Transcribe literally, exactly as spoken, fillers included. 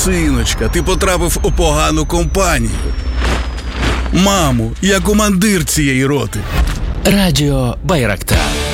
синочка, ти потрапив у погану компанію. Мамо, я командир цієї роти. Радіо Байрактар.